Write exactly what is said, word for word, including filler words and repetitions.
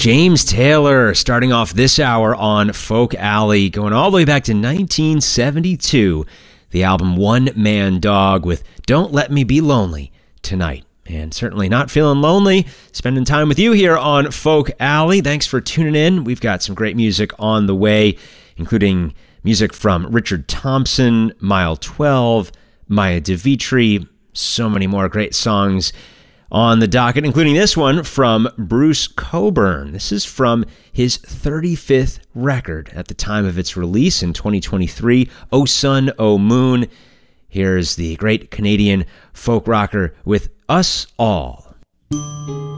James Taylor starting off this hour on Folk Alley, going all the way back to nineteen seventy-two. The album One Man Dog with Don't Let Me Be Lonely Tonight. And certainly not feeling lonely, spending time with you here on Folk Alley. Thanks for tuning in. We've got some great music on the way, including music from Richard Thompson, Mile twelve, Maya DeVitri, so many more great songs on the docket, including this one from Bruce Cockburn. This is from his thirty-fifth record at the time of its release in twenty twenty-three, O Sun, O Moon. Here's the great Canadian folk rocker with Us All.